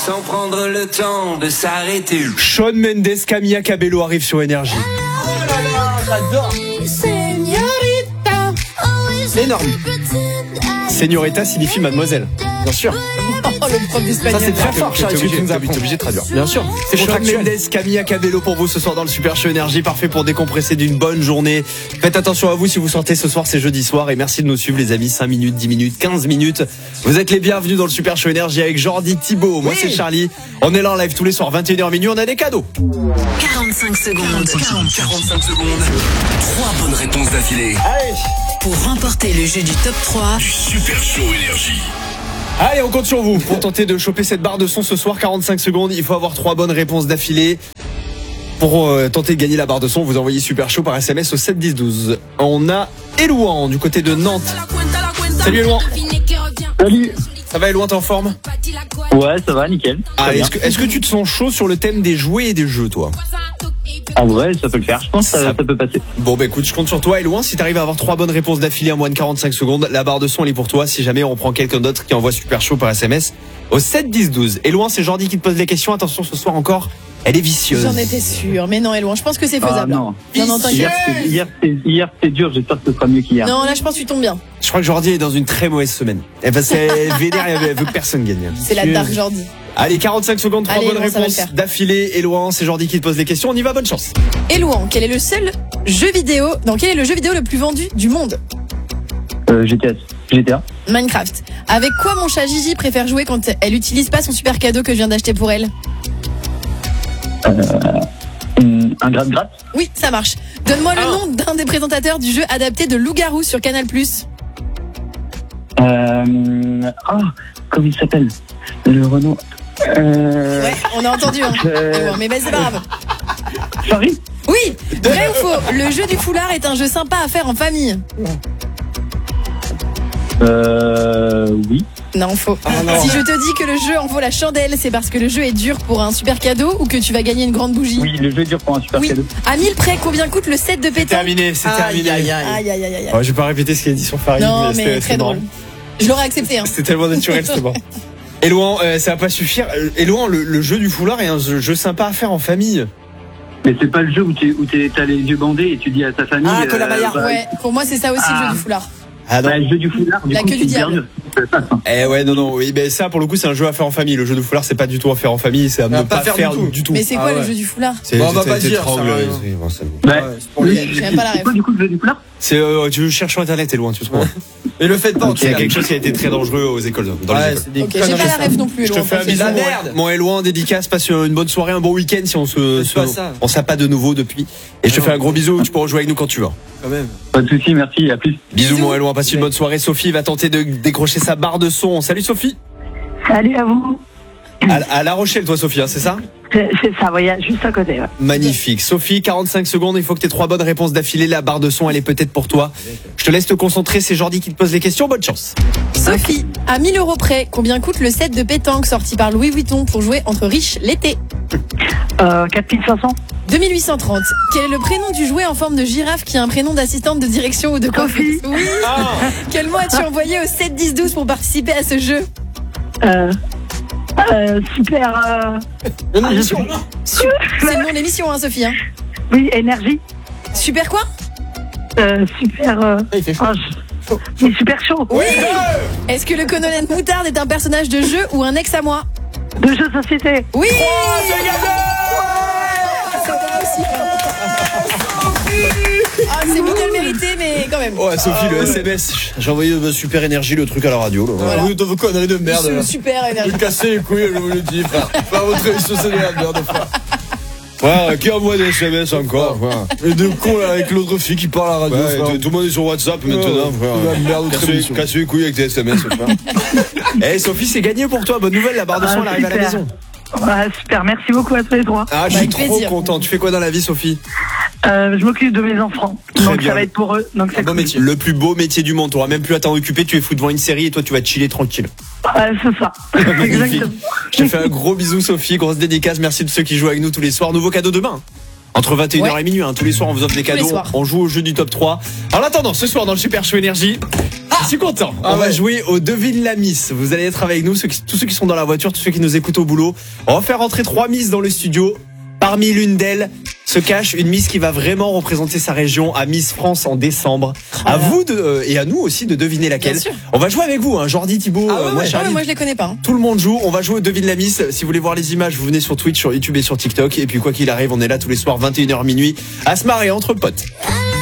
sans prendre le temps de s'arrêter. Shawn Mendes, Camila Cabello arrive sur Énergie. Oh là là, j'adore. Énorme. Señorita signifie mademoiselle. Bien sûr. Oh, le prof d'espagnol. Ça c'est très fort, Charles. Charles. T'es obligé de traduire. Bien sûr. C'est Shawn contractuel. Mendes, Camila Cabello pour vous ce soir dans le Super Show Énergie, parfait pour décompresser d'une bonne journée. Faites attention à vous si vous sortez ce soir, c'est jeudi soir, et merci de nous suivre les amis. 5 minutes, 10 minutes, 15 minutes. Vous êtes les bienvenus dans le Super Show Énergie avec Jordi, Thibaut. Moi c'est Charlie. On est là en live tous les soirs, 21h minuit, on a des cadeaux. 45 secondes. 45 secondes. 3 bonnes réponses d'affilée. Allez. Pour remporter le jeu du top 3 Du Super Show Énergie. Allez, on compte sur vous pour tenter de choper cette barre de son ce soir. 45 secondes, il faut avoir 3 bonnes réponses d'affilée. Pour tenter de gagner la barre de son, vous envoyez Super Show par SMS au 7 10 12. On a Elouan du côté de Nantes. Salut Elouan. Salut. Ça va Elouan, t'es en forme? Ouais, ça va, nickel. Ah, est-ce que tu te sens chaud sur le thème des jouets et des jeux, toi? En vrai, ça peut le faire. Je pense que ça peut passer. Bon, bah écoute, je compte sur toi. Elouan, si t'arrives à avoir 3 bonnes réponses d'affilée en moins de 45 secondes, la barre de son elle est pour toi. Si jamais on prend quelqu'un d'autre qui envoie Super Show par SMS au 7 10 12. Elouan, c'est Jordi qui te pose les questions. Attention, ce soir encore, elle est vicieuse. J'en étais sûre, mais non, Elouan, je pense que c'est faisable. Non, t'inquiète. Hier c'était dur, j'espère que ce sera mieux qu'hier. Non, là, je pense que tu tombes bien. Je crois que Jordi est dans une très mauvaise semaine. Parce qu'elle vénère, elle veut que personne gagne. C'est la dark Jordi. Allez, 45 secondes, 3 Allez, bonnes Elouan, ça va le réponses faire. d'affilée. Elouan, c'est Jordi qui te pose les questions. On y va, bonne chance. Elouan, quel est le seul jeu vidéo, quel est le jeu vidéo le plus vendu du monde? GTA. Minecraft. Avec quoi mon chat Gigi préfère jouer quand elle utilise pas son super cadeau que je viens d'acheter pour elle? Un gratte-gratte. Oui, ça marche. Donne-moi le nom d'un des présentateurs du jeu adapté de Loup-garou sur Canal+. Comment il s'appelle? Le Renault. Ouais, on a entendu, hein. Elouan, mais c'est pas grave. Paris. Oui, vrai ou faux? Le jeu du foulard est un jeu sympa à faire en famille. Oui. Non, faux. Si je te dis que le jeu en vaut la chandelle, c'est parce que le jeu est dur pour un super cadeau ou que tu vas gagner une grande bougie? Oui, le jeu est dur pour un super cadeau. À 1000 près, combien coûte le set de pétanque? Terminé, c'est terminé. Aïe, aïe, aïe, aïe. Je vais pas répéter ce qu'il a dit sur Farid. Non, mais c'était très marrant. drôle. Je l'aurais accepté, hein. C'était tellement naturel, c'était bon. Elouan, ça va pas suffire. Elouan, le jeu du foulard est un jeu sympa à faire en famille. Mais c'est pas le jeu où t'as les yeux bandés et tu dis à ta famille. Ouais, pour moi, c'est ça aussi le jeu du foulard. Ah non. Le jeu du foulard, La queue du diable. Ouais, non, oui, mais ça, pour le coup, c'est un jeu à faire en famille. Le jeu du foulard, c'est pas du tout à faire en famille, c'est à ne pas faire du tout. Mais c'est quoi le jeu du foulard? On va pas dire. J'ai même pas la C'est quoi du coup le jeu du foulard? C'est tu cherches sur internet, t'es loin, tu trouves. Et le faites pas. Il y a quelque chose qui a été très dangereux aux écoles. Dans les écoles. Ok, j'ai pas la ref non plus. Je te fais un bisou. Mon Elouan, dédicace, passe une bonne soirée, un bon week-end si on s'est pas de nouveau depuis. Et je te fais un gros bisou, tu pourras jouer avec nous quand tu veux. Quand même. Pas de soucis, merci, à plus. Bisous mon Elouan, passe une bonne soirée. Sophie va tenter de décrocher sa barre de son. Salut Sophie. Salut à vous. À La Rochelle, toi Sophie, c'est ça? C'est ça, voyage juste à côté. Ouais. Magnifique. Sophie, 45 secondes, il faut que tu aies 3 bonnes réponses d'affilée. La barre de son, elle est peut-être pour toi. Je te laisse te concentrer, c'est Jordi qui te pose les questions. Bonne chance. Sophie, à 1000 € près, combien coûte le set de pétanque sorti par Louis Vuitton pour jouer entre riches l'été? 4500. 2830. Quel est le prénom du jouet en forme de girafe qui a un prénom d'assistante de direction ou de coiffeuse? Oui. Quel mot as-tu envoyé au 7 10 12 pour participer à ce jeu? Super. C'est le nom de l'émission, hein, Sophie. Hein. Oui, énergie. Super quoi? Super. Il fait chaud. Il est super chaud. Oui. Est-ce que le colonel Moutarde est un personnage de jeu ou un ex à moi? De jeux de société. Oui. C'est mieux mérité, mais quand même. Ouais, Sophie, le SMS. J'ai envoyé Super Énergie, le truc à la radio. Là. Voilà. Oui, vous conneries de merde. Là. Super énergie. Vous cassez les couilles, je vous le dis, frère. Faire votre émission, c'est de la merde, frère. Ouais, qui envoie des SMS encore? Et de con là avec l'autre fille qui parle à la radio. Ouais, tout le monde est sur WhatsApp maintenant, frère. La merde, Casse les couilles avec tes SMS, frère. Eh, Sophie, c'est gagné pour toi. Bonne nouvelle, la barre de son, elle arrive à la maison. Ouais, super, merci beaucoup à tous les trois. Ah, je suis trop plaisir. content. Tu fais quoi dans la vie, Sophie? Je m'occupe de mes enfants. Donc bien. ça va être pour eux. Donc c'est Bon cool. métier. Le plus beau métier du monde. Tu n'auras même plus à t'en occuper. Tu es fou devant une série et toi, tu vas chiller tranquille. Ouais, c'est ça. Exactement. Je te fais un gros bisou, Sophie. Grosse dédicace. Merci de ceux qui jouent avec nous tous les soirs. Nouveau cadeau demain. Entre 21h et minuit. Tous les soirs, on vous offre des cadeaux. On joue au jeu du top 3. En attendant, ce soir, dans le Super Show Énergie, je suis content. Ah On va ouais. jouer au Devine la Miss. Vous allez être avec nous, tous ceux qui sont dans la voiture, tous ceux qui nous écoutent au boulot. On va faire rentrer 3 Miss dans le studio. Parmi l'une d'elles se cache une Miss qui va vraiment représenter sa région à Miss France en décembre. À vous et à nous aussi de deviner laquelle. Bien sûr. On va jouer avec vous, hein, Jordi, Thibaut, moi, Charlie. Moi, je les connais pas. Tout le monde joue. On va jouer au Devine la Miss. Si vous voulez voir les images, vous venez sur Twitch, sur YouTube et sur TikTok. Et puis quoi qu'il arrive, on est là tous les soirs 21h minuit à se marrer entre potes.